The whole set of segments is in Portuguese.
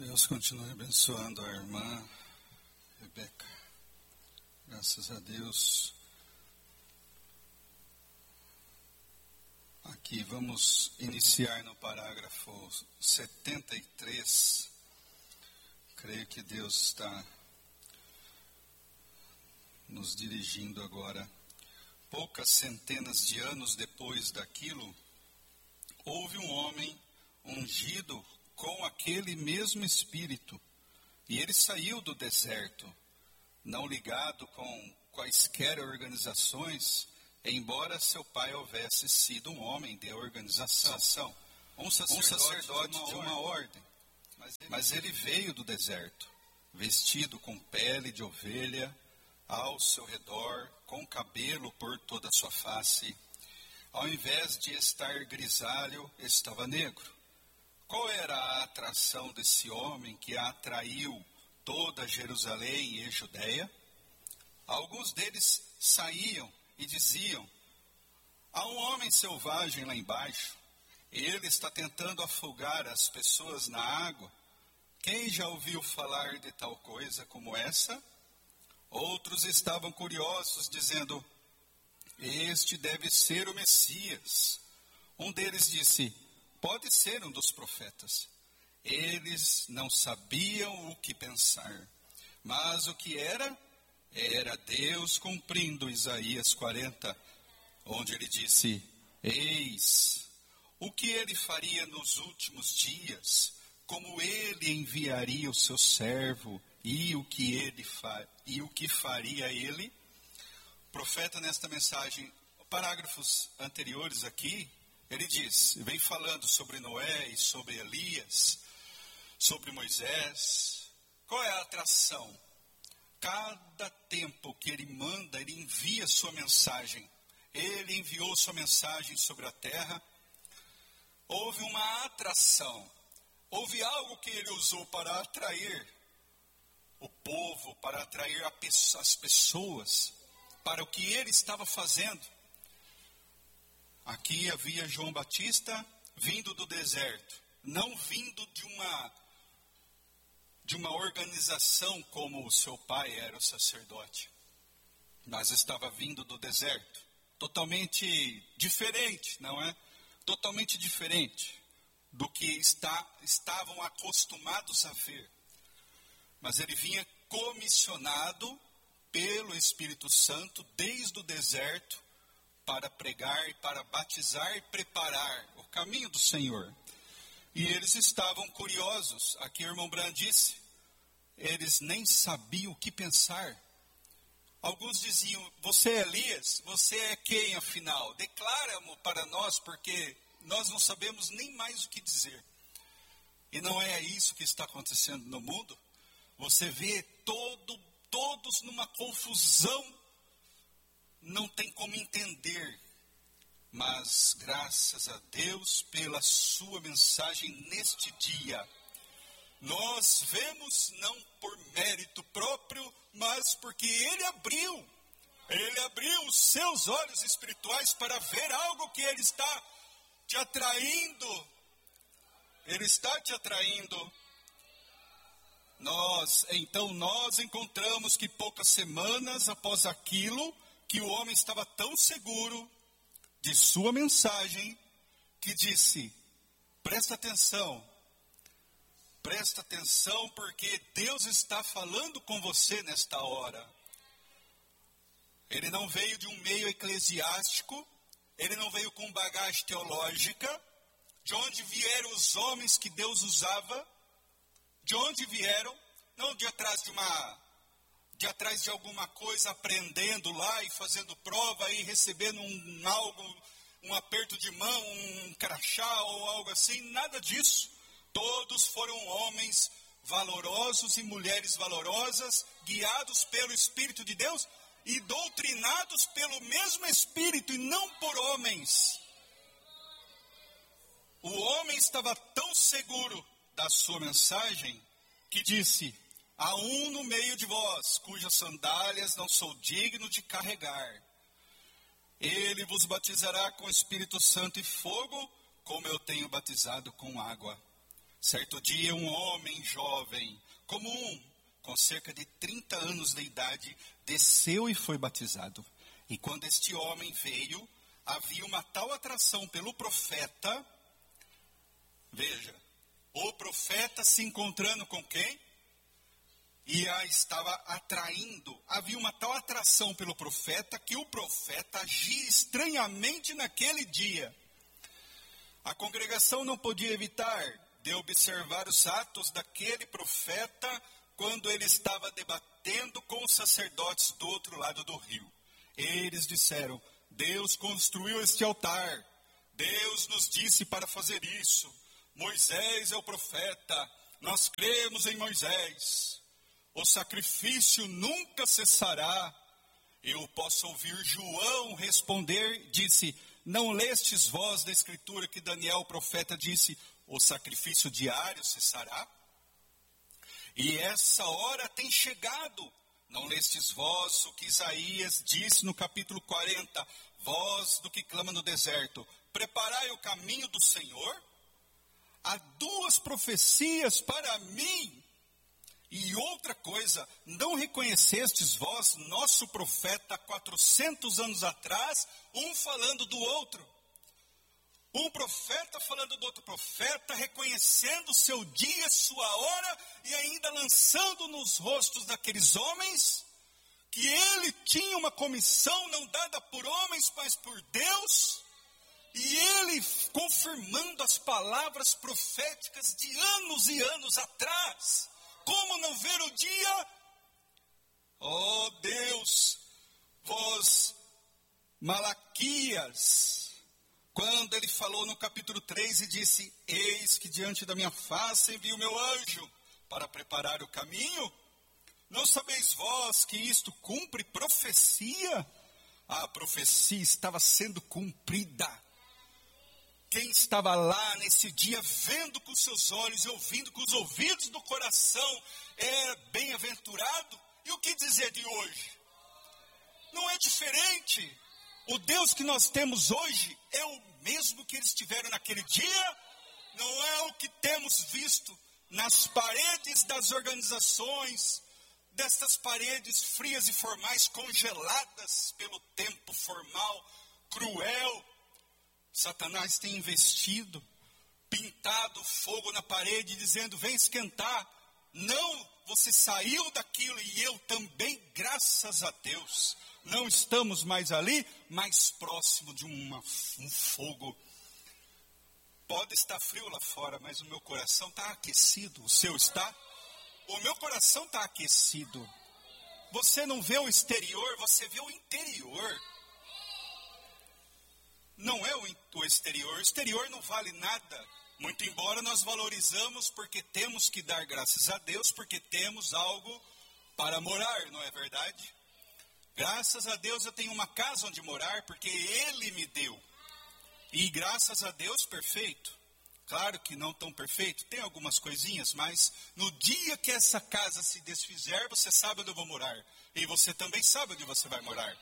Deus continue abençoando a irmã Rebeca. Graças a Deus. Aqui vamos iniciar no parágrafo 73. Creio que Deus está nos dirigindo agora. Poucas centenas de anos depois daquilo, houve um homem ungido com aquele mesmo Espírito, e ele saiu do deserto, não ligado com quaisquer organizações, embora seu pai houvesse sido um homem de organização, um sacerdote de uma ordem. Mas ele veio do deserto, vestido com pele de ovelha, ao seu redor, com cabelo por toda a sua face. Ao invés de estar grisalho, estava negro. Qual era a atração desse homem que atraiu toda Jerusalém e Judeia? Alguns deles saíam e diziam: há um homem selvagem lá embaixo, ele está tentando afogar as pessoas na água. Quem já ouviu falar de tal coisa como essa? Outros estavam curiosos, dizendo: este deve ser o Messias. Um deles disse: pode ser um dos profetas. Eles não sabiam o que pensar, mas o que era Deus cumprindo Isaías 40, onde ele disse: eis, o que ele faria nos últimos dias, como ele enviaria o seu servo, e o que faria ele? O profeta, nesta mensagem, parágrafos anteriores aqui, ele diz, vem falando sobre Noé e sobre Elias, sobre Moisés. Qual é a atração? Cada tempo que ele manda, ele envia sua mensagem. Ele enviou sua mensagem sobre a terra. Houve uma atração. Houve algo que ele usou para atrair o povo, para atrair as pessoas, para o que ele estava fazendo. Aqui havia João Batista vindo do deserto, não vindo de uma organização como o seu pai era o sacerdote, mas estava vindo do deserto, totalmente diferente, não é? Totalmente diferente do que estavam acostumados a ver. Mas ele vinha comissionado pelo Espírito Santo desde o deserto para pregar e para batizar e preparar o caminho do Senhor. E eles estavam curiosos. Aqui o irmão Bran disse, eles nem sabiam o que pensar. Alguns diziam: você é Elias? Você é quem afinal? Declara-mo para nós, porque nós não sabemos nem mais o que dizer. E não é isso que está acontecendo no mundo? Você vê todos numa confusão, não tem como entender. Mas graças a Deus pela sua mensagem neste dia, nós vemos não por mérito próprio, mas porque Ele abriu os seus olhos espirituais para ver algo que Ele está te atraindo. Ele está te atraindo. Nós encontramos que poucas semanas após aquilo, que o homem estava tão seguro de sua mensagem, que disse: presta atenção porque Deus está falando com você nesta hora. Ele não veio de um meio eclesiástico, ele não veio com bagagem teológica. De onde vieram os homens que Deus usava? De onde vieram? Não de atrás de alguma coisa, aprendendo lá e fazendo prova e recebendo um aperto de mão, um crachá ou algo assim, nada disso. Todos foram homens valorosos e mulheres valorosas, guiados pelo Espírito de Deus e doutrinados pelo mesmo Espírito e não por homens. O homem estava tão seguro da sua mensagem que disse: há um no meio de vós, cujas sandálias não sou digno de carregar. Ele vos batizará com Espírito Santo e fogo, como eu tenho batizado com água. Certo dia, um homem jovem, comum, com cerca de 30 anos de idade, desceu e foi batizado. E quando este homem veio, havia uma tal atração pelo profeta. Veja, o profeta se encontrando com quem? E a estava atraindo. Havia uma tal atração pelo profeta que o profeta agia estranhamente naquele dia. A congregação não podia evitar de observar os atos daquele profeta quando ele estava debatendo com os sacerdotes do outro lado do rio. Eles disseram: Deus construiu este altar. Deus nos disse para fazer isso. Moisés é o profeta. Nós cremos em Moisés. O sacrifício nunca cessará. Eu posso ouvir João responder, disse: não lestes vós da escritura que Daniel, o profeta, disse: o sacrifício diário cessará? E essa hora tem chegado. Não lestes vós o que Isaías disse no capítulo 40, voz do que clama no deserto, preparai o caminho do Senhor? Há duas profecias para mim. E outra coisa, não reconhecestes vós nosso profeta 400 anos atrás, um falando do outro? Um profeta falando do outro profeta, reconhecendo seu dia, sua hora, e ainda lançando nos rostos daqueles homens, que ele tinha uma comissão não dada por homens, mas por Deus, e ele confirmando as palavras proféticas de anos e anos atrás. Como não ver o dia? Oh Deus, vós, Malaquias, quando ele falou no capítulo 3 e disse: eis que diante da minha face envio o meu anjo para preparar o caminho. Não sabeis vós que isto cumpre profecia? A profecia estava sendo cumprida. Quem estava lá nesse dia, vendo com seus olhos e ouvindo com os ouvidos do coração, é bem-aventurado. E o que dizer de hoje? Não é diferente. O Deus que nós temos hoje é o mesmo que eles tiveram naquele dia. Não é o que temos visto nas paredes das organizações, destas paredes frias e formais, congeladas pelo tempo formal, cruel. Satanás tem investido, pintado fogo na parede, dizendo: vem esquentar. Não, você saiu daquilo e eu também, graças a Deus. Não estamos mais ali, mais próximo de um fogo. Pode estar frio lá fora, mas o meu coração está aquecido. O seu está? O meu coração está aquecido. Você não vê o exterior, você vê o interior. Não é o exterior. O exterior não vale nada. Muito embora nós valorizamos porque temos que dar graças a Deus, porque temos algo para morar, não é verdade? Graças a Deus eu tenho uma casa onde morar, porque Ele me deu. E graças a Deus, perfeito. Claro que não tão perfeito, tem algumas coisinhas, mas no dia que essa casa se desfizer, você sabe onde eu vou morar. E você também sabe onde você vai morar.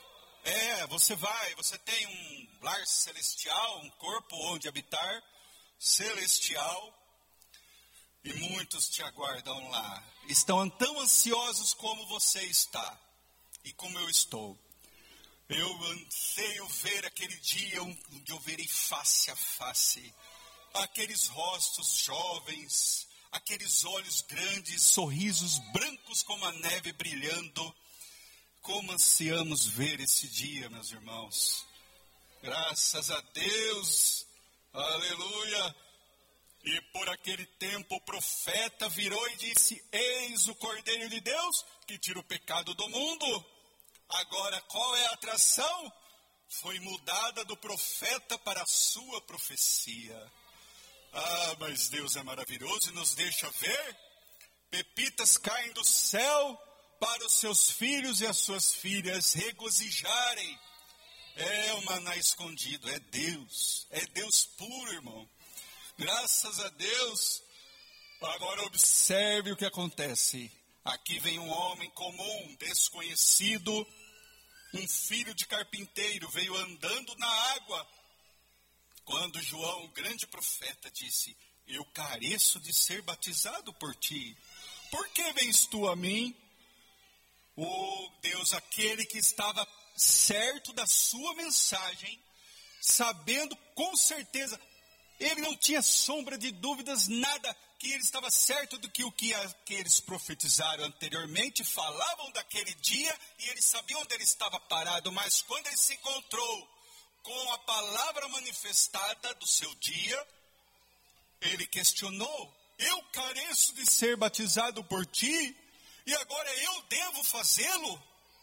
Você tem um lar celestial, um corpo onde habitar, celestial, e muitos te aguardam lá. Estão tão ansiosos como você está, e como eu estou. Eu anseio ver aquele dia onde eu verei face a face, aqueles rostos jovens, aqueles olhos grandes, sorrisos brancos como a neve brilhando. Como ansiamos ver esse dia, meus irmãos. Graças a Deus, aleluia. E por aquele tempo o profeta virou e disse: eis o Cordeiro de Deus que tira o pecado do mundo. Agora qual é a atração? Foi mudada do profeta para a sua profecia. Ah, mas Deus é maravilhoso e nos deixa ver. Pepitas caem do céu para os seus filhos e as suas filhas regozijarem. É o maná escondido, é Deus puro, irmão. Graças a Deus. Agora observe o que acontece. Aqui vem um homem comum, desconhecido, um filho de carpinteiro, veio andando na água. Quando João, o grande profeta, disse: eu careço de ser batizado por ti. Por que vens tu a mim? Oh Deus, aquele que estava certo da sua mensagem, sabendo com certeza, ele não tinha sombra de dúvidas, nada, que ele estava certo do que eles profetizaram anteriormente, falavam daquele dia, e ele sabia onde ele estava parado, mas quando ele se encontrou com a palavra manifestada do seu dia, ele questionou: eu careço de ser batizado por ti, e agora eu devo fazê-lo?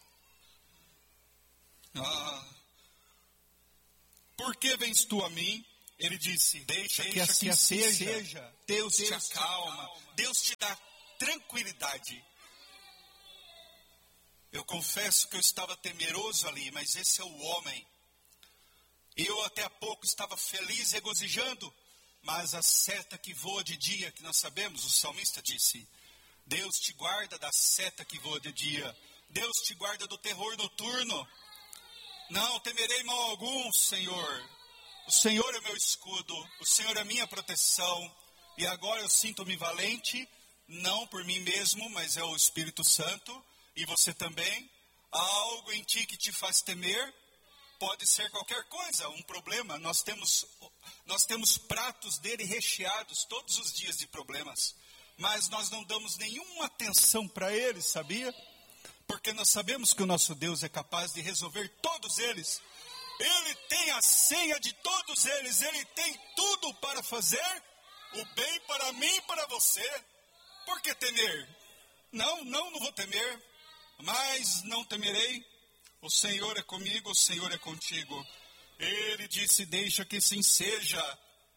Por que vens tu a mim? Ele disse: deixa que assim seja. Deus te acalma, Deus te dá tranquilidade. Eu confesso que eu estava temeroso ali, mas esse é o homem. Eu até há pouco estava feliz, regozijando, mas a seta que voa de dia, que nós sabemos, o salmista disse: Deus te guarda da seta que voa de dia, Deus te guarda do terror noturno. Não temerei mal algum, Senhor. O Senhor é meu escudo, o Senhor é minha proteção. E agora eu sinto-me valente, não por mim mesmo, mas é o Espírito Santo. E você também. Há algo em ti que te faz temer? Pode ser qualquer coisa, um problema. Nós temos pratos dele recheados todos os dias de problemas. Mas nós não damos nenhuma atenção para eles, sabia? Porque nós sabemos que o nosso Deus é capaz de resolver todos eles. Ele tem a senha de todos eles. Ele tem tudo para fazer o bem para mim e para você. Por que temer? Não vou temer. Mas não temerei. O Senhor é comigo, o Senhor é contigo. Ele disse: deixa que assim seja.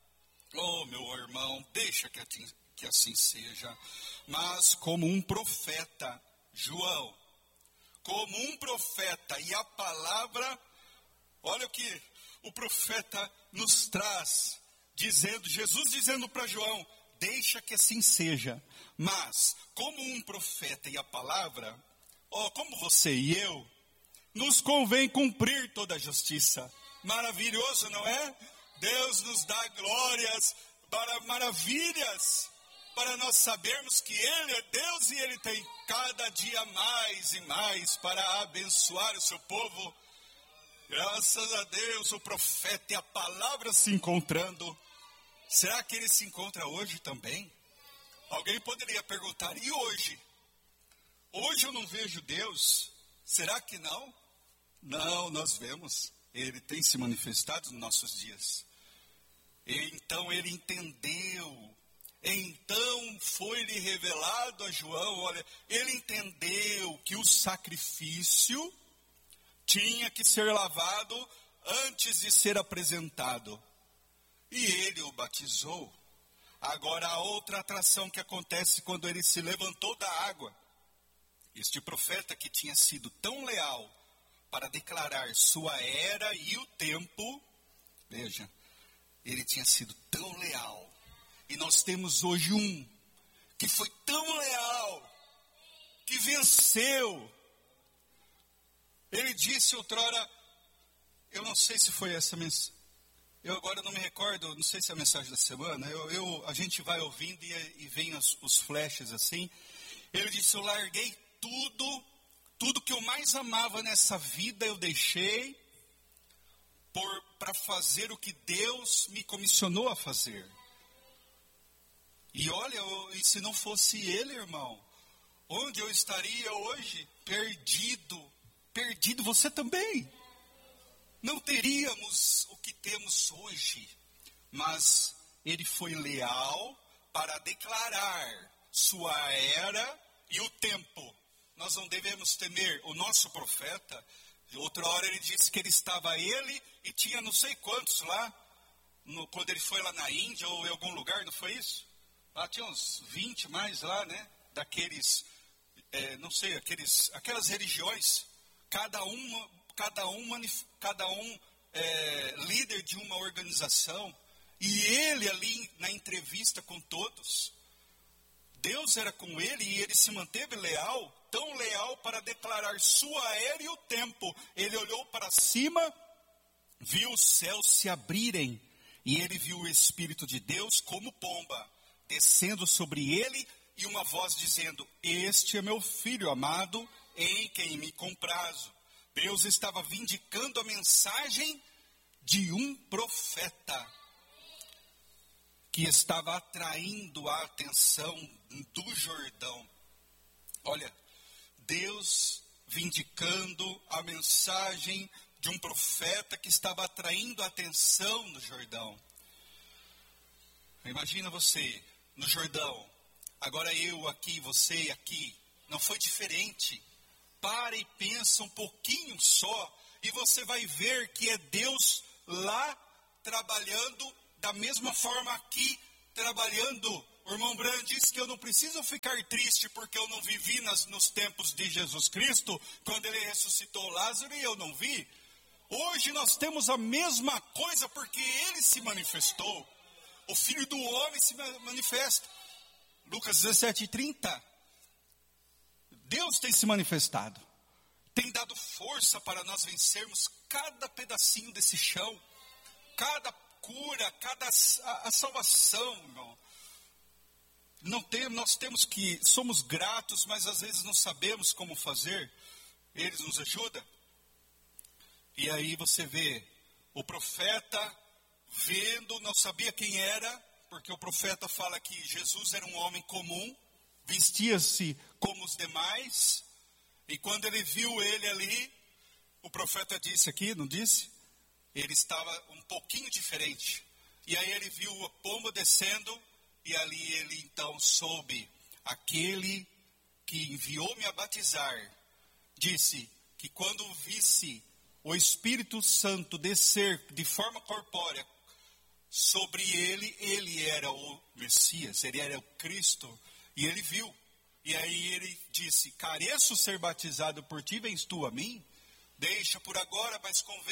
Oh, meu irmão, deixa que assim seja. Mas como um profeta, João, como um profeta, e a palavra, olha o que o profeta nos traz, dizendo, Jesus dizendo para João: deixa que assim seja. Mas como um profeta e a palavra, como você e eu, nos convém cumprir toda a justiça. Maravilhoso, não é? Deus nos dá glórias, maravilhas, para nós sabermos que Ele é Deus e Ele tem cada dia mais e mais para abençoar o seu povo. Graças a Deus, o profeta e a palavra se encontrando. Será que ele se encontra hoje também? Alguém poderia perguntar: e hoje? Hoje eu não vejo Deus. Será que não? Não, nós vemos. Ele tem se manifestado nos nossos dias. Então ele entendeu. Então foi-lhe revelado a João, olha, ele entendeu que o sacrifício tinha que ser lavado antes de ser apresentado. E ele o batizou. Agora a outra atração que acontece quando ele se levantou da água. Este profeta que tinha sido tão leal para declarar sua era e o tempo, veja, ele tinha sido tão leal. E nós temos hoje um que foi tão leal, que venceu. Ele disse outrora, eu não sei se foi essa mensagem, eu agora não me recordo, não sei se é a mensagem da semana, a gente vai ouvindo e vem os flashes assim. Ele disse: eu larguei tudo que eu mais amava nessa vida eu deixei para fazer o que Deus me comissionou a fazer. E olha, e se não fosse Ele, irmão, onde eu estaria hoje? Perdido, você também. Não teríamos o que temos hoje, mas Ele foi leal para declarar sua era e o tempo. Nós não devemos temer o nosso profeta. Outra hora ele disse que ele estava ele e tinha não sei quantos lá, quando ele foi lá na Índia ou em algum lugar, não foi isso? Lá tinha uns 20 mais lá, né? Daqueles, não sei, aquelas religiões, cada um líder de uma organização, e ele ali na entrevista com todos, Deus era com ele e ele se manteve leal, tão leal para declarar sua era e o tempo. Ele olhou para cima, viu os céus se abrirem E ele viu o Espírito de Deus como pomba, descendo sobre ele, e uma voz dizendo: este é meu filho amado, em quem me comprazo. Deus estava vindicando a mensagem de um profeta, que estava atraindo a atenção do Jordão. Olha, Deus vindicando a mensagem de um profeta que estava atraindo a atenção no Jordão. Imagina você no Jordão, agora eu aqui, você aqui, não foi diferente. Para e pensa um pouquinho só, e você vai ver que é Deus lá trabalhando da mesma forma aqui trabalhando. O irmão Brand disse que eu não preciso ficar triste porque eu não vivi nos tempos de Jesus Cristo, quando ele ressuscitou Lázaro e eu não vi. Hoje nós temos a mesma coisa porque ele se manifestou. O Filho do Homem se manifesta. Lucas 17:30. Deus tem se manifestado. Tem dado força para nós vencermos cada pedacinho desse chão. Cada cura, cada a salvação, irmão. Nós temos que, somos gratos, mas às vezes não sabemos como fazer. Eles nos ajudam. E aí você vê o profeta vendo, não sabia quem era, porque o profeta fala que Jesus era um homem comum, vestia-se como os demais, e quando ele viu ele ali, o profeta disse aqui, não disse? Ele estava um pouquinho diferente. E aí ele viu a pomba descendo, e ali ele então soube, aquele que enviou-me a batizar, disse que quando visse o Espírito Santo descer de forma corpórea sobre ele, ele era o Messias, ele era o Cristo, e ele viu. E aí ele disse: careço ser batizado por ti, vens tu a mim? Deixa por agora, mas convém